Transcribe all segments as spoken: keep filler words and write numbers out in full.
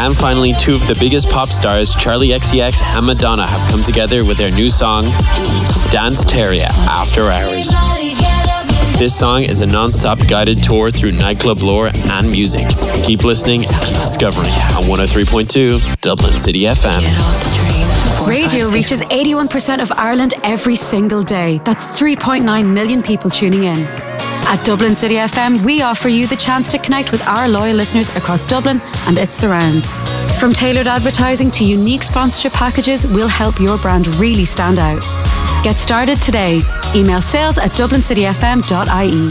And finally, two of the biggest pop stars, Charlie X C X and Madonna, have come together with their new song, Dance Teria, After Hours. This song is a non-stop guided tour through nightclub lore and music. Keep listening and keep discovering on one oh three point two Dublin City F M. Radio reaches eighty-one percent of Ireland every single day. That's three point nine million people tuning in. At Dublin City F M, we offer you the chance to connect with our loyal listeners across Dublin and its surrounds. From tailored advertising to unique sponsorship packages, we'll help your brand really stand out. Get started today. Email sales at dublin city f m dot i e.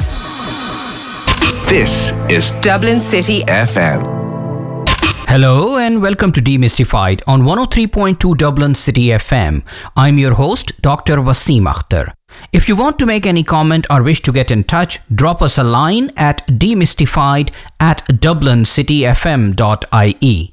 This is Dublin City F M. Hello and welcome to Demystified on one oh three point two Dublin City F M. I'm your host, Doctor Wasim Akhtar. If you want to make any comment or wish to get in touch, drop us a line at demystified at dublin city f m dot i e.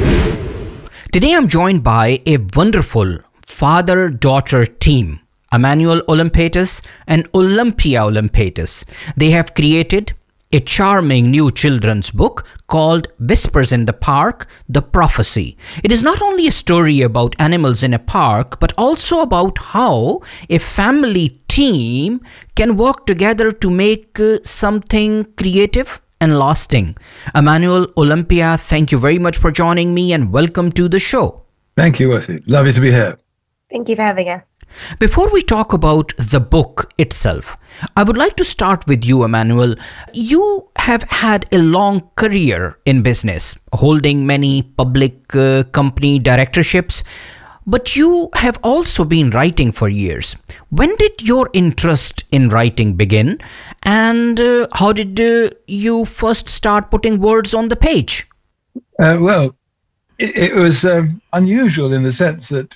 Today I'm joined by a wonderful father-daughter team, Emmanuel Olympetis and Olympia Olympetis. They have created a charming new children's book called Whispers in the Park, The Prophecy. It is not only a story about animals in a park, but also about how a family team can work together to make uh, something creative and lasting. Emmanuel, Olympia, thank you very much for joining me and welcome to the show. Thank you, Wasim. Lovely to be here. Thank you for having us. Before we talk about the book itself, I would like to start with you, Emmanuel. You have had a long career in business, holding many public uh, company directorships, but you have also been writing for years. When did your interest in writing begin, and uh, how did uh, you first start putting words on the page? Uh, well, it, it was um, unusual in the sense that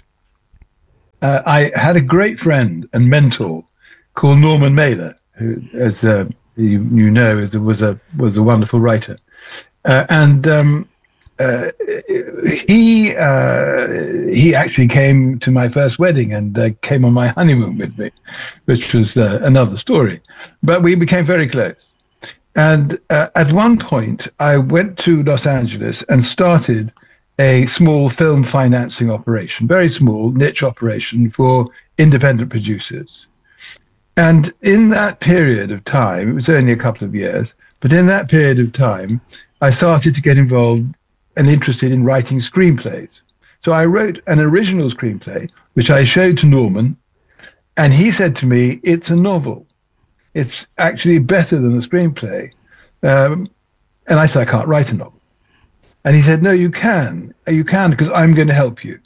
Uh, I had a great friend and mentor called Norman Mailer, who, as uh, you, you know, is, was a was a wonderful writer, uh, and um, uh, he uh, he actually came to my first wedding and uh, came on my honeymoon with me, which was uh, another story. But we became very close, and uh, at one point I went to Los Angeles and started a small film financing operation, very small niche operation for independent producers. And in that period of time, it was only a couple of years, but in that period of time, I started to get involved and interested in writing screenplays. So I wrote an original screenplay, which I showed to Norman, and he said to me, it's a novel. It's actually better than a screenplay. Um, and I said, I can't write a novel. And he said, no, you can. You can, because I'm going to help you.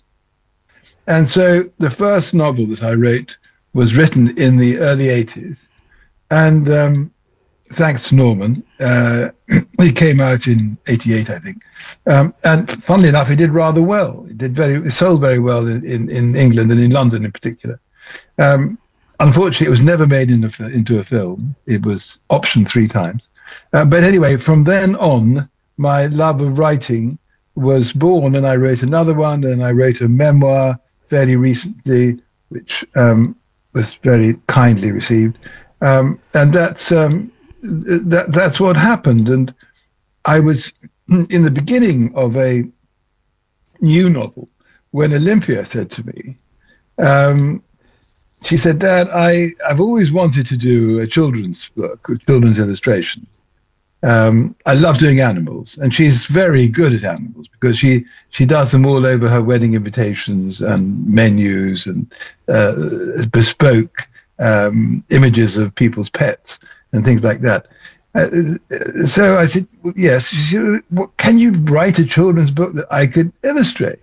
And so the first novel that I wrote was written in the early eighties. And um, thanks to Norman, uh, it came out in eighty-eight, I think. Um, and funnily enough, it did rather well. It did very, it sold very well in, in, in England and in London in particular. Um, unfortunately, it was never made in a, into a film. It was optioned three times. Uh, but anyway, from then on, my love of writing was born, and I wrote another one, and I wrote a memoir fairly recently, which um, was very kindly received. Um, and that's um, that, that's what happened. And I was in the beginning of a new novel when Olympia said to me, um, she said, Dad, I, I've always wanted to do a children's book with children's illustrations. Um, I love doing animals, and she's very good at animals because she, she does them all over her wedding invitations and menus and uh, bespoke um, images of people's pets and things like that. Uh, so I said, well, yes, she, well, can you write a children's book that I could illustrate?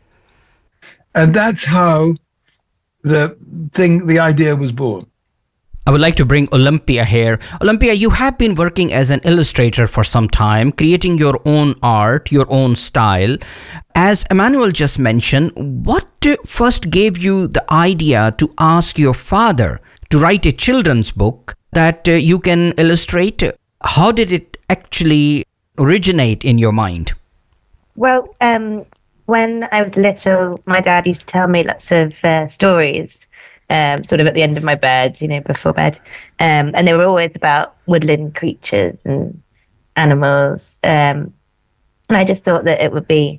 And that's how the thing, the idea was born. I would like to bring Olympia here. Olympia, you have been working as an illustrator for some time, creating your own art, your own style. As Emmanuel just mentioned, what first gave you the idea to ask your father to write a children's book that uh, you can illustrate? How did it actually originate in your mind? Well, um, when I was little, my dad used to tell me lots of uh, stories. Um, sort of at the end of my bed, you know, before bed. Um, and they were always about woodland creatures and animals. Um, and I just thought that it would be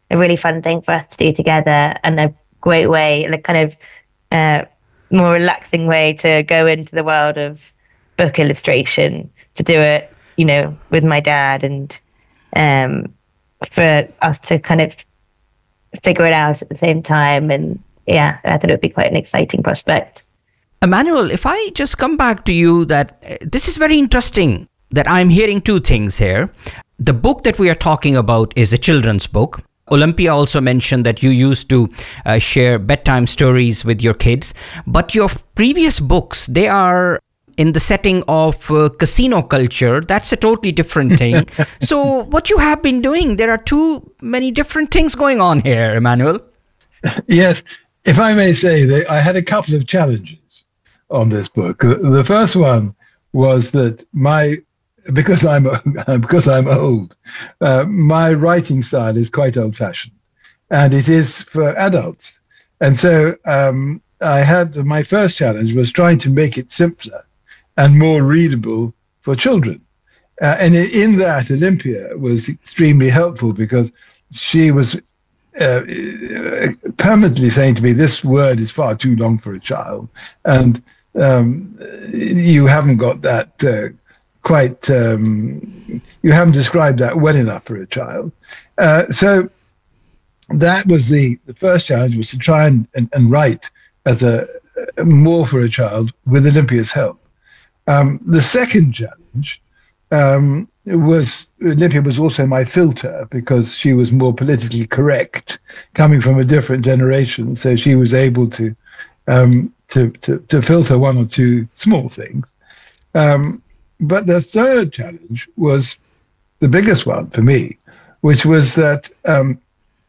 a really fun thing for us to do together, and a great way, like kind of uh, more relaxing way to go into the world of book illustration, to do it, you know, with my dad, and um, for us to kind of figure it out at the same time. And yeah, I thought it would be quite an exciting prospect. Emmanuel, if I just come back to you, that uh, this is very interesting, that I'm hearing two things here. The book that we are talking about is a children's book. Olympia also mentioned that you used to uh, share bedtime stories with your kids, but your previous books, they are in the setting of uh, casino culture. That's a totally different thing. So what you have been doing, there are too many different things going on here, Emmanuel. Yes, if I may say, that I had a couple of challenges on this book. The first one was that my Because I'm because I'm old, uh, my writing style is quite old-fashioned, and it is for adults. And so um, I had my first challenge was trying to make it simpler and more readable for children. Uh, and in that, Olympia was extremely helpful, because she was uh, permanently saying to me, "This word is far too long for a child, and um, you haven't got that." Uh, quite, um, you haven't described that well enough for a child. Uh, so that was the, the first challenge, was to try and, and, and write as a, a more for a child with Olympia's help. Um, the second challenge um, was, Olympia was also my filter, because she was more politically correct, coming from a different generation. So she was able to, um, to, to, to filter one or two small things. Um, But the third challenge was the biggest one for me, which was that um,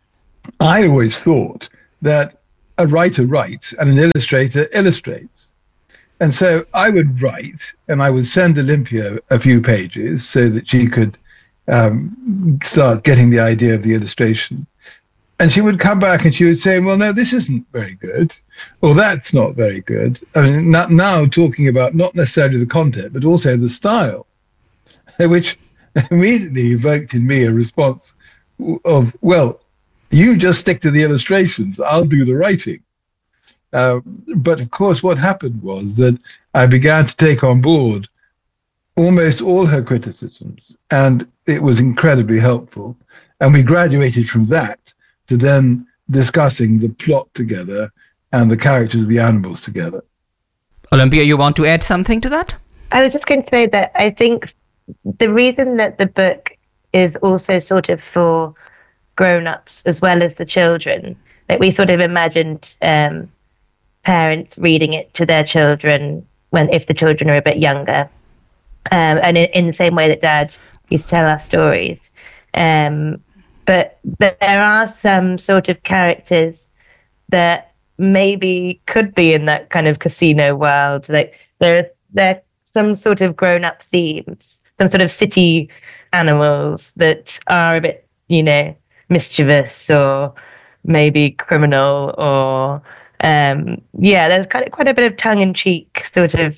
I always thought that a writer writes and an illustrator illustrates. And so I would write, and I would send Olympia a few pages so that she could um, start getting the idea of the illustration. And she would come back and she would say, "Well, no, this isn't very good. Or that's not very good." I mean, not, now talking about not necessarily the content, but also the style, which immediately evoked in me a response of, "Well, you just stick to the illustrations. I'll do the writing." Uh, but of course, what happened was that I began to take on board almost all her criticisms, and it was incredibly helpful. And we graduated from that to then discussing the plot together and the characters of the animals together. Olympia, you want to add something to that? I was just going to say that I think the reason that the book is also sort of for grown-ups as well as the children, that we sort of imagined um, parents reading it to their children when if the children are a bit younger, um, and in, in the same way that Dad used to tell us stories. Um, but there are some sort of characters that maybe could be in that kind of casino world. Like there, there are some sort of grown-up themes, some sort of city animals that are a bit, you know, mischievous or maybe criminal, or um, yeah, there's kind of quite a bit of tongue-in-cheek sort of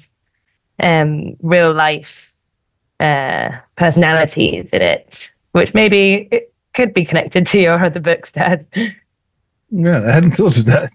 um, real-life uh, personalities in it, which maybe it could be connected to your other books, Dad. No, I hadn't thought of that.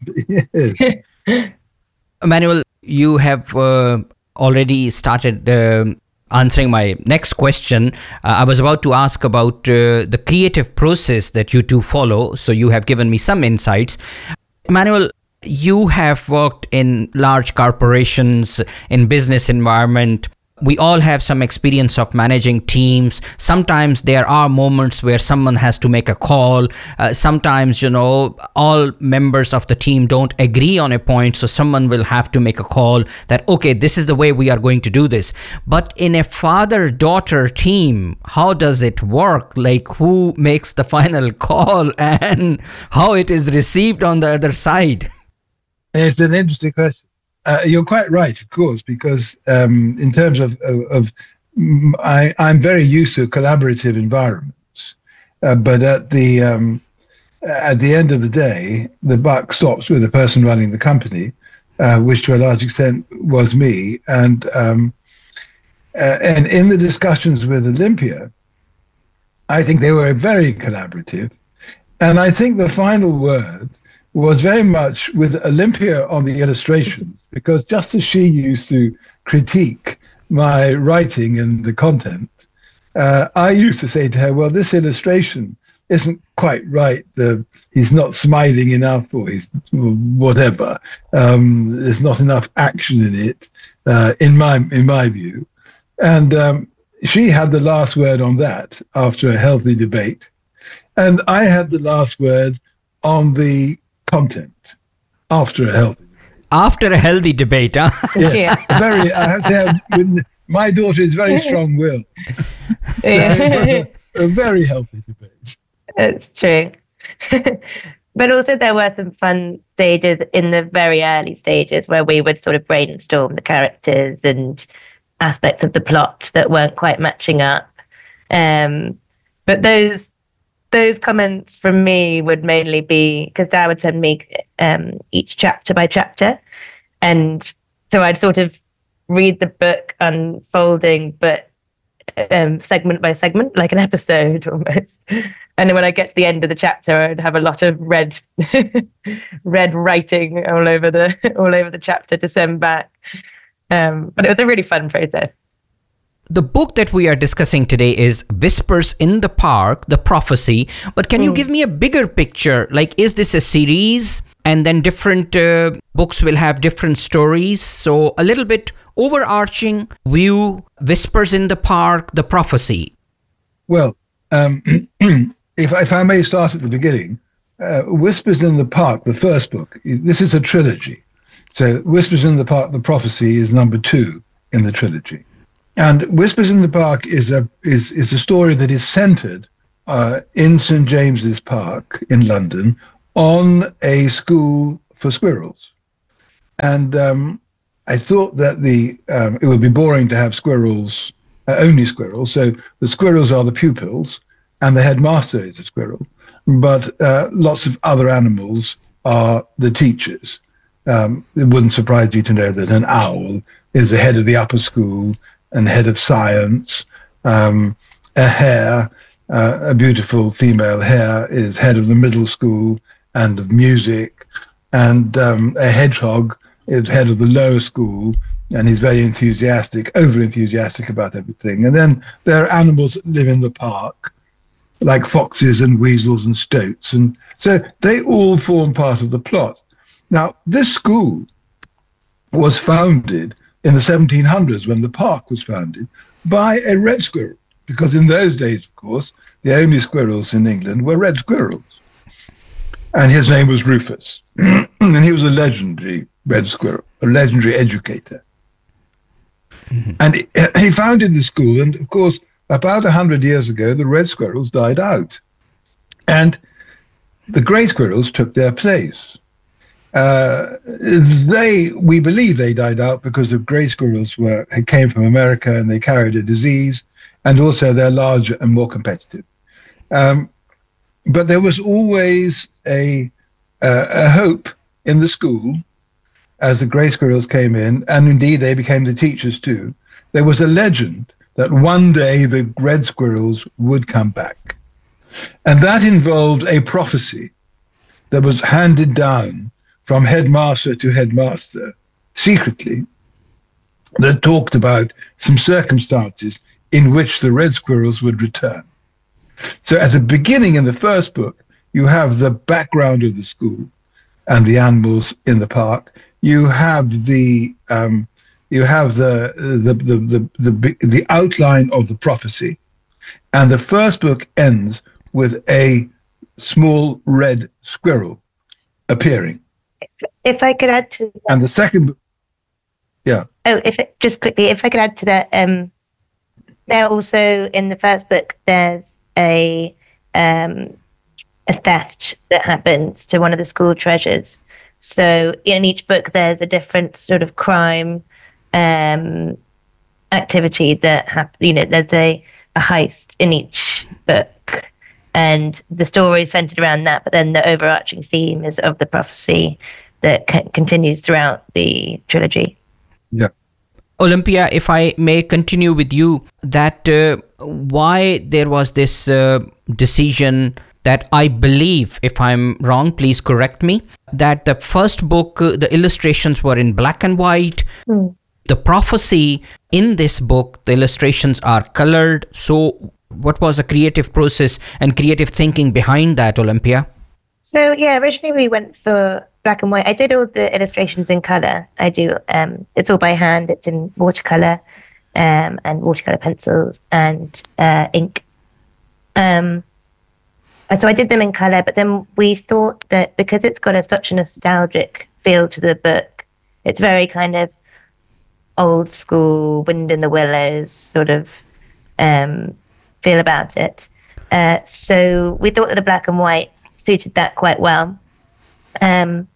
Yes. Emmanuel, you have uh, already started uh, answering my next question. Uh, I was about to ask about uh, the creative process that you two follow, so you have given me some insights. Emmanuel, you have worked in large corporations, in business environment. We all have some experience of managing teams. Sometimes there are moments where someone has to make a call. Uh, sometimes, you know, all members of the team don't agree on a point, so someone will have to make a call that, okay, this is the way we are going to do this. But in a father-daughter team, how does it work? Like, who makes the final call and how it is received on the other side? It's an interesting question. Uh, you're quite right, of course, because um, in terms of, of, of I, I'm very used to collaborative environments, uh, but at the um, at the end of the day, the buck stops with the person running the company, uh, which to a large extent was me. And um, uh, and in the discussions with Olympia, I think they were very collaborative, and I think the final word was very much with Olympia on the illustrations, because just as she used to critique my writing and the content, uh, I used to say to her, well, this illustration isn't quite right. The, he's not smiling enough, or he's whatever. Um, there's not enough action in it, uh, in my in my view. And um, she had the last word on that after a healthy debate. And I had the last word on the content after a healthy after a healthy debate, huh? Yeah, yeah. Very. I have to say, with my daughter is very strong-willed. Yeah. a, a very healthy debate. It's true. But also there were some fun stages in the very early stages where we would sort of brainstorm the characters and aspects of the plot that weren't quite matching up. Um, but those those comments from me would mainly be because Dad would send me um, each chapter by chapter, and so I'd sort of read the book unfolding, but um, segment by segment, like an episode almost. And then when I get to the end of the chapter, I'd have a lot of red, red writing all over the all over the chapter to send back. Um, but it was a really fun process. The book that we are discussing today is Whispers in the Park, The Prophecy. But can mm. you give me a bigger picture? Like, is this a series? And then different uh, books will have different stories. So a little bit overarching view, Whispers in the Park, The Prophecy. Well, um, if, if I may start at the beginning, uh, Whispers in the Park, the first book, this is a trilogy. So Whispers in the Park, The Prophecy is number two in the trilogy. And Whispers in the Park is a is is a story that is centered uh, in Saint James's Park in London on a school for squirrels. And um, I thought that the um, it would be boring to have squirrels, uh, only squirrels. So the squirrels are the pupils, and the headmaster is a squirrel. But uh, lots of other animals are the teachers. Um, it wouldn't surprise you to know that an owl is the head of the upper school and head of science. Um, a hare, uh, a beautiful female hare, is head of the middle school and of music. And um, a hedgehog is head of the lower school, and he's very enthusiastic, over-enthusiastic about everything. And then there are animals that live in the park, like foxes and weasels and stoats. And so they all form part of the plot. Now, this school was founded in the seventeen hundreds, when the park was founded, by a red squirrel. Because in those days, of course, the only squirrels in England were red squirrels. And his name was Rufus. And he was a legendary red squirrel, a legendary educator. Mm-hmm. And he, he founded the school, and of course, about one hundred years ago, the red squirrels died out. And the grey squirrels took their place. Uh, they, we believe they died out because the grey squirrels were came from America and they carried a disease, and also they're larger and more competitive. Um, but there was always a, uh, a hope in the school as the grey squirrels came in, and indeed they became the teachers too. There was a legend that one day the red squirrels would come back. And that involved a prophecy that was handed down from headmaster to headmaster, secretly, that talked about some circumstances in which the red squirrels would return. So at the beginning in the first book, you have the background of the school and the animals in the park. You have the um, you have the the, the the the the outline of the prophecy, and the first book ends with a small red squirrel appearing. If I could add to that. And the second, yeah. Oh, if it, just quickly, if I could add to that, um, there also in the first book there's a um, a theft that happens to one of the school treasures. So in each book there's a different sort of crime um, activity that happens. You know, there's a, a heist in each book, and the story is centered around that. But then the overarching theme is of the prophecy that c- continues throughout the trilogy. Yeah. Olympia, if I may continue with you, that uh, why there was this uh, decision that I believe, if I'm wrong, please correct me, that the first book, uh, the illustrations were in black and white. Mm. The prophecy in this book, the illustrations are colored. So what was the creative process and creative thinking behind that, Olympia? So yeah, originally we went for black and white. I did all the illustrations in color. I do. Um, it's all by hand. It's in watercolor um, and watercolor pencils and uh, ink. Um, so I did them in color, but then we thought that because it's got a, such a nostalgic feel to the book, it's very kind of old school, Wind in the Willows sort of um, feel about it. Uh, so we thought that the black and white suited that quite well. Um,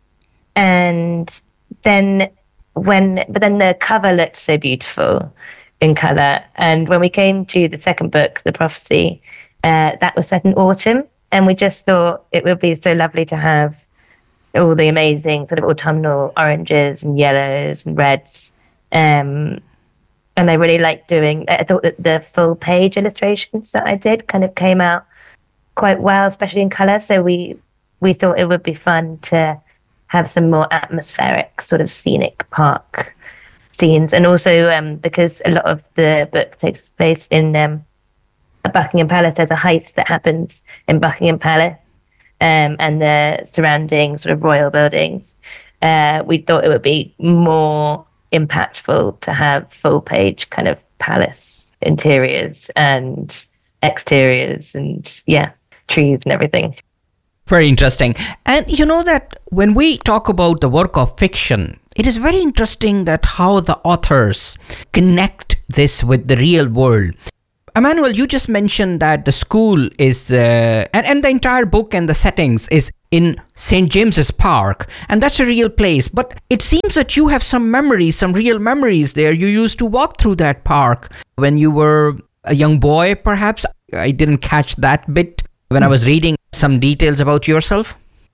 and then when, but then the cover looked so beautiful in color. And when we came to the second book, The Prophecy, uh, that was set in autumn. And we just thought it would be so lovely to have all the amazing sort of autumnal oranges and yellows and reds. Um, and I really liked doing, I thought that the full page illustrations that I did kind of came out quite well, especially in color. So we, we thought it would be fun to have some more atmospheric sort of scenic park scenes. And also um, because a lot of the book takes place in um, Buckingham Palace, there's a heist that happens in Buckingham Palace um, and the surrounding sort of royal buildings. Uh, we thought it would be more impactful to have full page kind of palace interiors and exteriors and yeah, trees and everything. Very interesting. And you know that when we talk about the work of fiction, it is very interesting that how the authors connect this with the real world. Emmanuel, you just mentioned that the school is, uh, and, and the entire book and the settings is in Saint James's Park, and that's a real place. But it seems that you have some memories, some real memories there. You used to walk through that park when you were a young boy, perhaps. I didn't catch that bit when I was reading some details about yourself.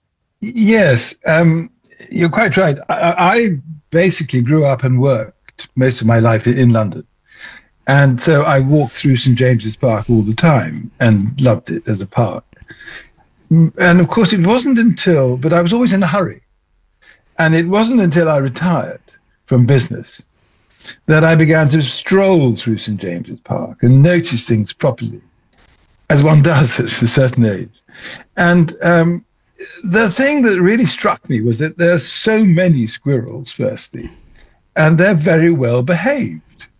Yes, um, you're quite right. I, I basically grew up and worked most of my life in London. And so I walked through Saint James's Park all the time and loved it as a park. And of course, it wasn't until, but I was always in a hurry. And it wasn't until I retired from business that I began to stroll through Saint James's Park and notice things properly, as one does at a certain age. And um, the thing that really struck me was that there are so many squirrels, firstly, and they're very well behaved.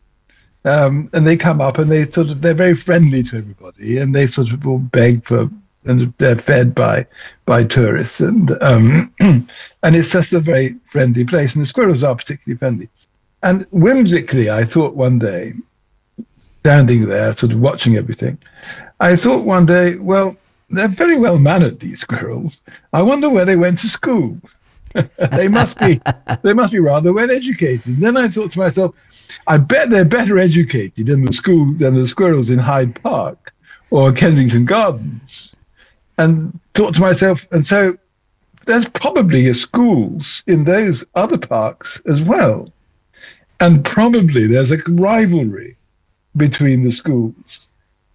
Um, and they come up and they sort of, they're very friendly to everybody, and they sort of will beg for, and they're fed by, by tourists. And, um, and it's just a very friendly place, and the squirrels are particularly friendly. And whimsically, I thought one day, standing there, sort of watching everything, I thought one day, well, they're very well mannered, these squirrels. I wonder where they went to school. they must be, they must be rather well educated. And then I thought to myself, I bet they're better educated in the school than the squirrels in Hyde Park or Kensington Gardens. And thought to myself, and so there's probably schools in those other parks as well. And probably there's a rivalry between the schools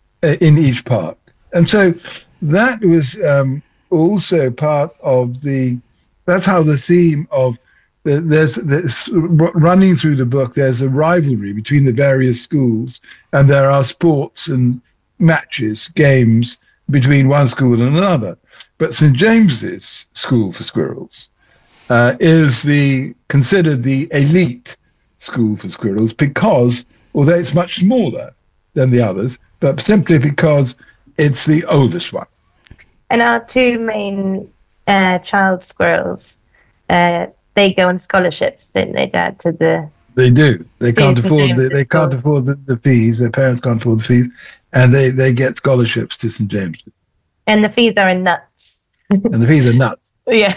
in each park. And so that was um, also part of the, that's how the theme of, the, there's, there's running through the book, there's a rivalry between the various schools, and there are sports and matches, games between one school and another. But Saint James's School for Squirrels uh, is the considered the elite school for squirrels because, although it's much smaller than the others, but simply because it's the oldest one. And our two main uh, child squirrels, uh, they go on scholarships, don't they, Dad? To the they do. They can't afford the, they can't afford the, the fees. Their parents can't afford the fees, and they, they get scholarships to Saint James's. And the fees are in nuts. And the fees are nuts. Yeah.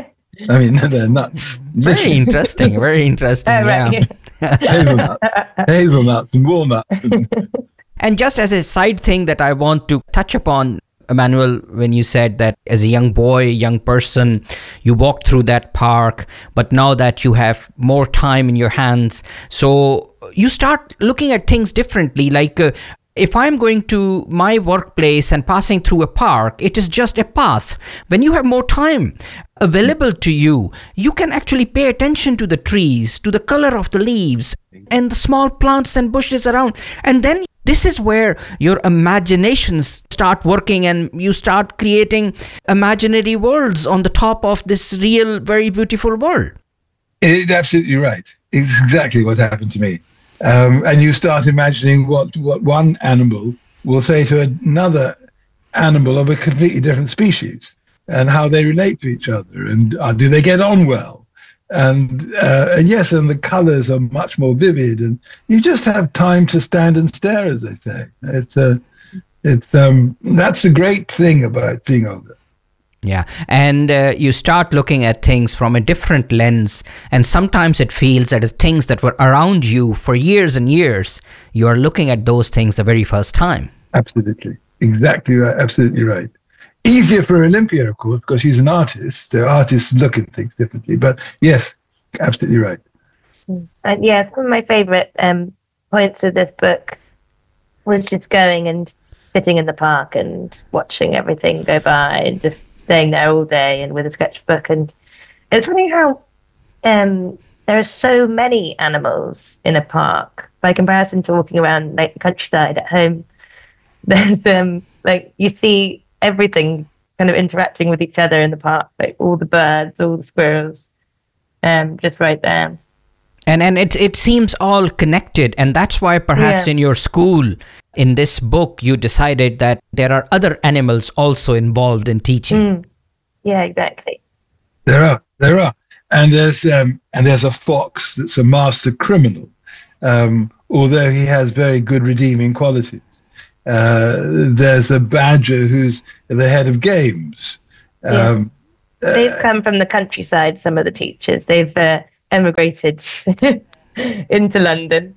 I mean, they're nuts. Very interesting. Very interesting. Oh, right, yeah. Hazelnuts, hazelnuts, and walnuts. And just as a side thing that I want to touch upon, Emmanuel, when you said that as a young boy, young person, you walked through that park, but now that you have more time in your hands, so you start looking at things differently. Like uh, If I'm going to my workplace and passing through a park, it is just a path. When you have more time available to you, you can actually pay attention to the trees, to the color of the leaves, and the small plants and bushes around. And then this is where your imaginations start working and you start creating imaginary worlds on the top of this real, very beautiful world. It's absolutely right. It's exactly what happened to me. Um, and you start imagining what, what one animal will say to another animal of a completely different species and how they relate to each other and uh, do they get on well. And, uh, and yes, and the colors are much more vivid and you just have time to stand and stare, as they say. It's, uh, it's, um, that's a great thing about being older. Yeah, and uh, you start looking at things from a different lens, and sometimes it feels that the things that were around you for years and years, you are looking at those things the very first time. Absolutely. Exactly right. Absolutely right. Easier for Olympia, of course, because she's an artist. So artists look at things differently. But yes, absolutely right. And yeah, one of my favourite um, points of this book was just going and sitting in the park and watching everything go by and just staying there all day and with a sketchbook. And it's funny how um, there are so many animals in a park by comparison to walking around like the countryside at home. There's um like you see everything kind of interacting with each other in the park, like all the birds, all the squirrels, um, just right there. And and it it seems all connected, and that's why perhaps yeah. in your school, in this book, you decided that there are other animals also involved in teaching. Mm. Yeah, exactly. There are, there are, and there's um, and there's a fox that's a master criminal, um, although he has very good redeeming qualities. Uh, there's a badger who's the head of games. Um, yeah. They've uh, come from the countryside. Some of the teachers, they've. Uh, emigrated into London.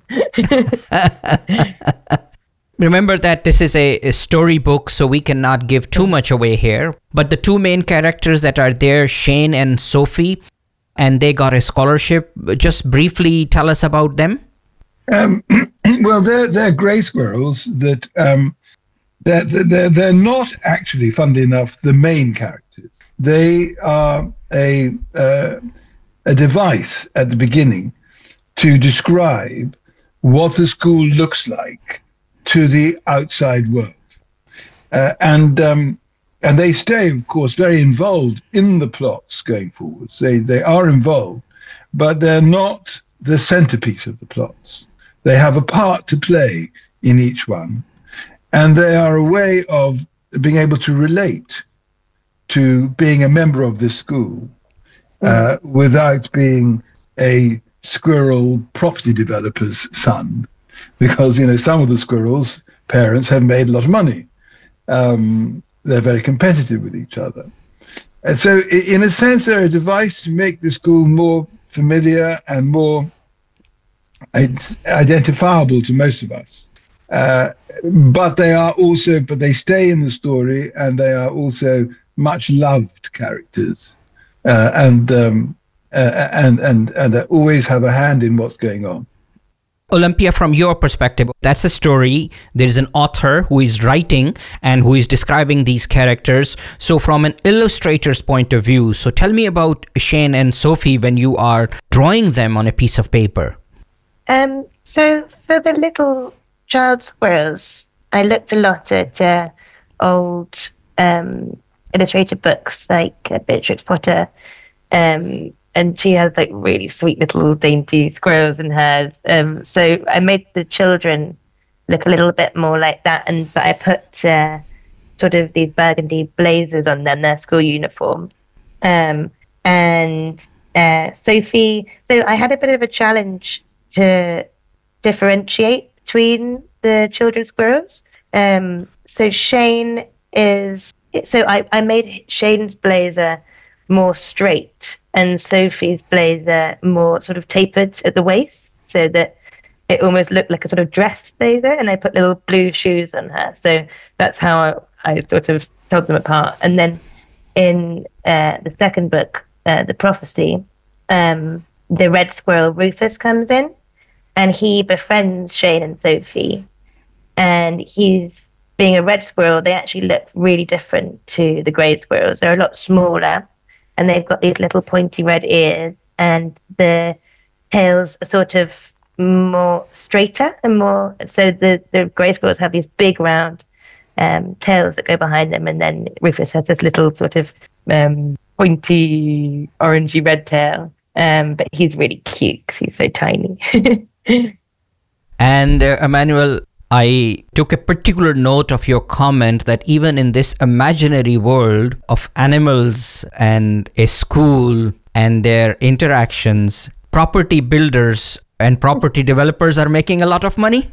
Remember that this is a, a storybook, so we cannot give too much away here. But the two main characters that are there, Shane and Sophie, and they got a scholarship. Just briefly tell us about them. Um, well, they're they're grey squirrels that um, they're, they're they're not actually, funnily enough, the main characters. They are a uh, a device at the beginning to describe what the school looks like to the outside world. Uh, and um, and they stay, of course, very involved in the plots going forwards. They, they are involved, but they're not the centerpiece of the plots. They have a part to play in each one, and they are a way of being able to relate to being a member of this school. Uh, without being a squirrel property developer's son, because, you know, some of the squirrels' parents have made a lot of money. Um, they're very competitive with each other. And so, in a sense, they're a device to make the school more familiar and more identifiable to most of us. Uh, but they are also, but they stay in the story, and they are also much loved characters. Uh, and, um, uh, and and and they always have a hand in what's going on. Olympia, from your perspective, that's a story. There's an author who is writing and who is describing these characters. So from an illustrator's point of view, so tell me about Shane and Sophie when you are drawing them on a piece of paper. Um. So for the little child squirrels, I looked a lot at uh, old um. illustrated books like uh, Beatrix Potter, um, and she has like really sweet little dainty squirrels in hers. Um, so I made the children look a little bit more like that, and but I put uh, sort of these burgundy blazers on them, their school uniform. Um, and uh, Sophie, so I had a bit of a challenge to differentiate between the children's squirrels. Um, so Shane is. So I, I made Shane's blazer more straight and Sophie's blazer more sort of tapered at the waist, so that it almost looked like a sort of dress blazer, and I put little blue shoes on her. So that's how I, I sort of told them apart. And then in uh, the second book, uh, The Prophecy, um, the red squirrel Rufus comes in, and he befriends Shane and Sophie. and he's being a red squirrel. They actually look really different to the grey squirrels. They're a lot smaller, and they've got these little pointy red ears, and the tails are sort of more straighter and more. So the the grey squirrels have these big round um, tails that go behind them, and then Rufus has this little sort of um, pointy orangey red tail. Um, but he's really cute because he's so tiny. And uh, Emmanuel, I took a particular note of your comment that even in this imaginary world of animals and a school and their interactions, property builders and property developers are making a lot of money.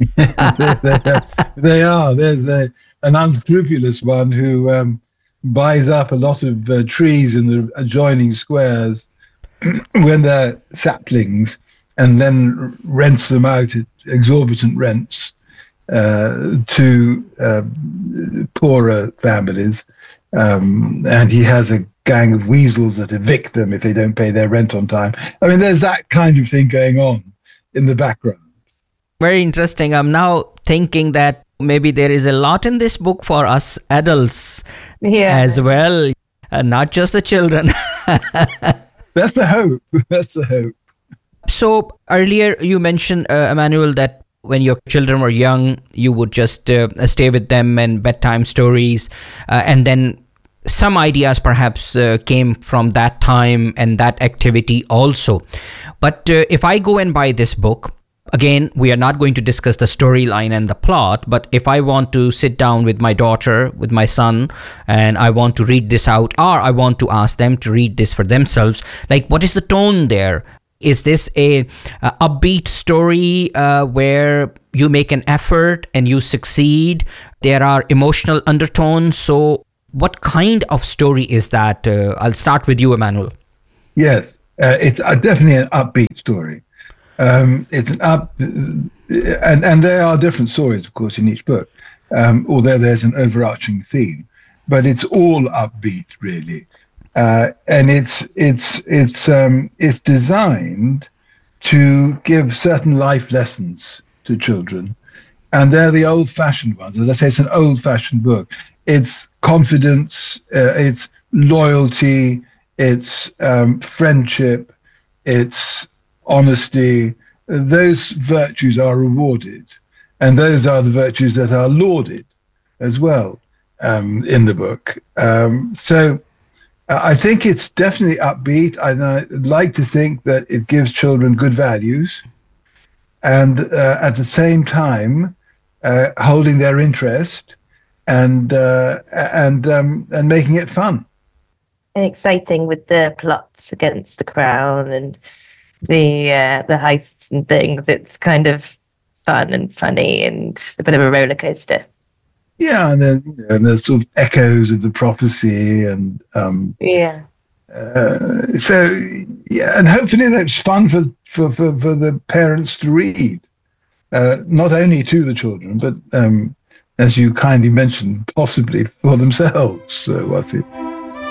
They are. There's a, an unscrupulous one who um, buys up a lot of uh, trees in the adjoining squares when they're saplings, and then rents them out at exorbitant rents uh, to uh, poorer families. Um, and he has a gang of weasels that evict them if they don't pay their rent on time. I mean, there's that kind of thing going on in the background. Very interesting. I'm now thinking that maybe there is a lot in this book for us adults Yeah. as well, uh, not just the children. That's the hope. That's the hope. So earlier you mentioned, uh, Emmanuel, that when your children were young, you would just uh, stay with them and bedtime stories, uh, and then some ideas perhaps uh, came from that time and that activity also. But uh, if I go and buy this book, again, we are not going to discuss the storyline and the plot, but if I want to sit down with my daughter, with my son, and I want to read this out, or I want to ask them to read this for themselves, like, what is the tone there? Is this a uh, upbeat story uh, where you make an effort and you succeed? There are emotional undertones. So what kind of story is that? Uh, I'll start with you, Emmanuel. Yes, uh, it's uh, definitely an upbeat story. Um, it's an up, and and there are different stories, of course, in each book, um, although there's an overarching theme. But it's all upbeat, really, uh, and it's it's it's um, it's designed to give certain life lessons to children, and they're the old-fashioned ones. As I say, it's an old-fashioned book. It's confidence, uh, it's loyalty, it's um, friendship, it's honesty. Those virtues are rewarded, and those are the virtues that are lauded as well um, in the book. Um, so uh, I think it's definitely upbeat. I'd like to think that it gives children good values, and uh, at the same time uh, holding their interest and uh, and um, and making it fun and exciting with the plots against the crown and the uh, the heists and things. It's kind of fun and funny and a bit of a roller coaster. Yeah, and then you know, and there's sort of echoes of the prophecy, and um, yeah. Uh, so yeah, and hopefully that's fun for for for, for the parents to read, uh, not only to the children, but um, as you kindly mentioned, possibly for themselves. So what's it?